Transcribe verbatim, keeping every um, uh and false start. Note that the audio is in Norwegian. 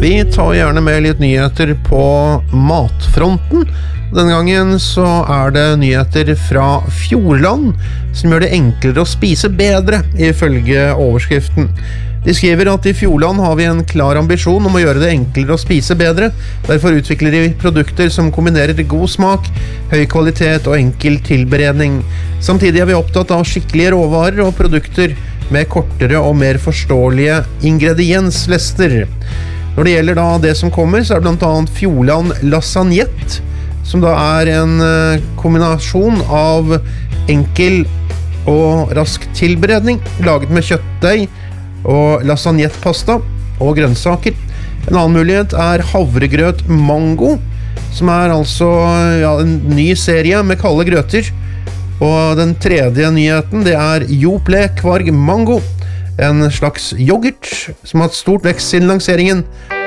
Vi tar gjerne med litt nyheter på matfronten. Denne gangen så er det nyheter fra Fjordland som gjør det enklere å spise bedre, ifølge overskriften. De skriver at i Fjordland har vi en klar ambisjon om å gjøre det enklere å spise bedre. Derfor utvikler de produkter som kombinerer god smak, høy kvalitet og enkel tilberedning. Samtidig er vi opptatt av skikkelige råvarer og produkter med kortere og mer forståelige ingredienslister. Når det gjelder da det som kommer, så er det blant annet Fjordland Lasagnette, som da er en kombinasjon av enkel og rask tilberedning, laget med kjøttdeig og lasagnettepasta og grønnsaker. En annen mulighet er havregrøt mango, som er altså ja, en ny serie med kalde grøter. Og den tredje nyheten, det er Yoplait kvarg mango, en slags yoghurt som har hatt stort vekst siden lanseringen,